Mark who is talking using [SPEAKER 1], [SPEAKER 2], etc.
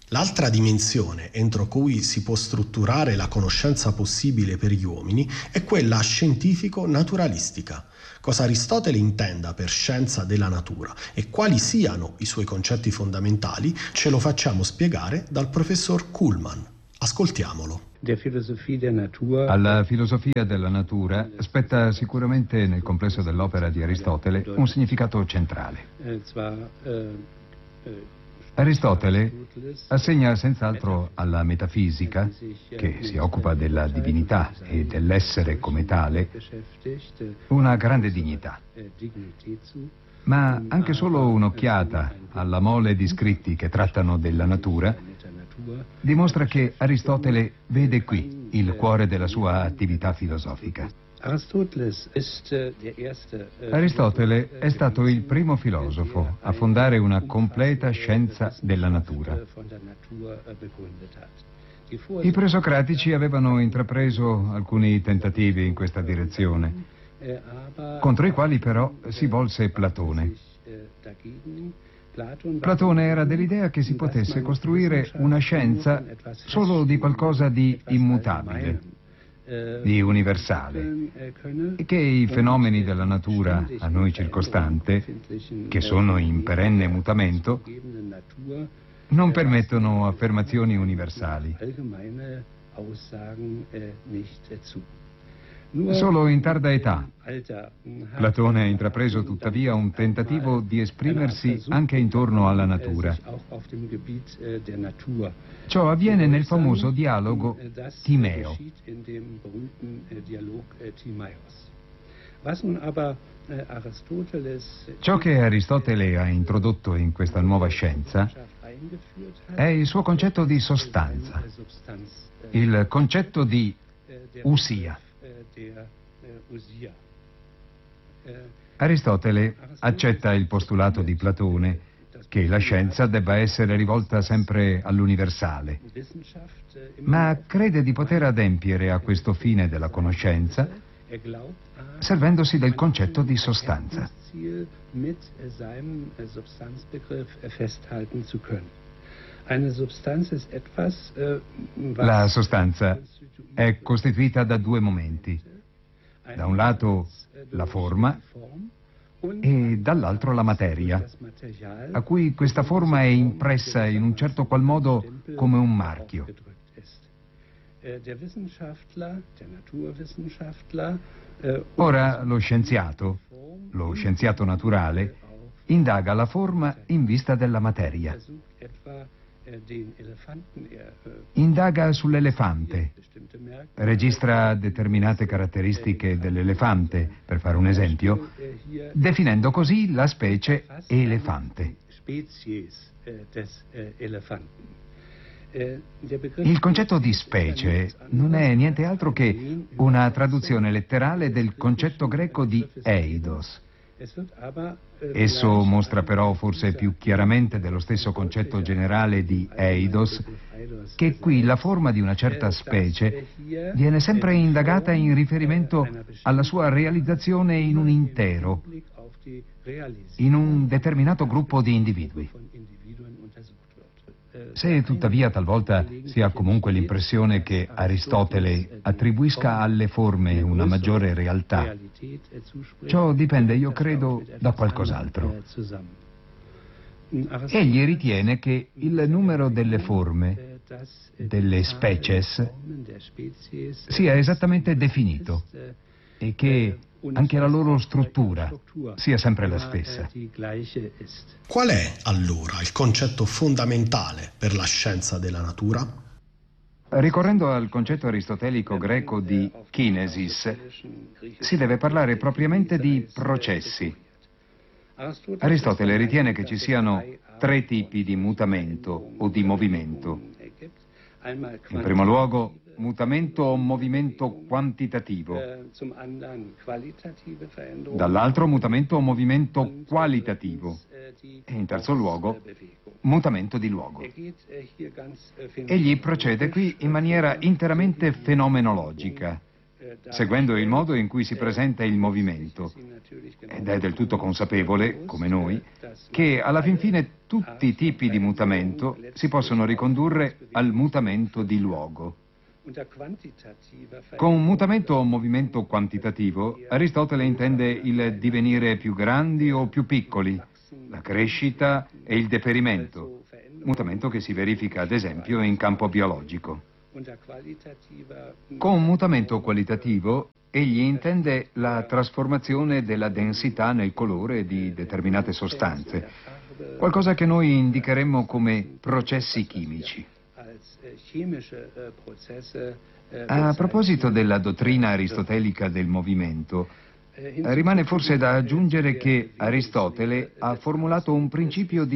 [SPEAKER 1] L'altra dimensione entro cui si può strutturare la conoscenza possibile per gli uomini è quella scientifico-naturalistica. Cosa Aristotele intenda per scienza della natura e quali siano i suoi concetti fondamentali ce lo facciamo spiegare dal professor Kuhlmann. Ascoltiamolo.
[SPEAKER 2] Alla filosofia della natura spetta sicuramente nel complesso dell'opera di Aristotele un significato centrale. Aristotele assegna senz'altro alla metafisica, che si occupa della divinità e dell'essere come tale, una grande dignità. Ma anche solo un'occhiata alla mole di scritti che trattano della natura dimostra che Aristotele vede qui il cuore della sua attività filosofica. Aristotele è stato il primo filosofo a fondare una completa scienza della natura. I presocratici avevano intrapreso alcuni tentativi in questa direzione, contro i quali però si volse Platone. Platone era dell'idea che si potesse costruire una scienza solo di qualcosa di immutabile, di universale, e che i fenomeni della natura a noi circostante, che sono in perenne mutamento, non permettono affermazioni universali. Solo in tarda età Platone ha intrapreso tuttavia un tentativo di esprimersi anche intorno alla natura. Ciò avviene nel famoso dialogo Timeo. Ciò che Aristotele ha introdotto in questa nuova scienza è il suo concetto di sostanza, il concetto di usia. Aristotele accetta il postulato di Platone che la scienza debba essere rivolta sempre all'universale, ma crede di poter adempiere a questo fine della conoscenza servendosi del concetto di sostanza. La sostanza è costituita da due momenti. Da un lato la forma e dall'altro la materia, a cui questa forma è impressa in un certo qual modo come un marchio. Ora lo scienziato naturale, indaga la forma in vista della materia. Indaga sull'elefante, registra determinate caratteristiche dell'elefante, per fare un esempio, definendo così la specie elefante. Il concetto di specie non è niente altro che una traduzione letterale del concetto greco di eidos. Esso mostra però forse più chiaramente dello stesso concetto generale di eidos che qui la forma di una certa specie viene sempre indagata in riferimento alla sua realizzazione in un intero, in un determinato gruppo di individui. Se tuttavia talvolta si ha comunque l'impressione che Aristotele attribuisca alle forme una maggiore realtà, ciò dipende, io credo, da qualcos'altro. Egli ritiene che il numero delle forme, delle species, sia esattamente definito e che anche la loro struttura sia sempre la stessa.
[SPEAKER 1] Qual è allora il concetto fondamentale per la scienza della natura?
[SPEAKER 2] Ricorrendo al concetto aristotelico greco di kinesis, si deve parlare propriamente di processi. Aristotele ritiene che ci siano tre tipi di mutamento o di movimento. In primo luogo, mutamento o movimento quantitativo. Dall'altro, mutamento o movimento qualitativo. E in terzo luogo, mutamento di luogo. Egli procede qui in maniera interamente fenomenologica, seguendo il modo in cui si presenta il movimento. Ed è del tutto consapevole, come noi, che alla fin fine tutti i tipi di mutamento si possono ricondurre al mutamento di luogo. Con mutamento o movimento quantitativo, Aristotele intende il divenire più grandi o più piccoli, la crescita e il deperimento, mutamento che si verifica ad esempio in campo biologico. Con mutamento qualitativo, egli intende la trasformazione della densità nel colore di determinate sostanze, qualcosa che noi indicheremmo come processi chimici. A proposito della dottrina aristotelica del movimento, rimane forse da aggiungere che Aristotele ha formulato un principio di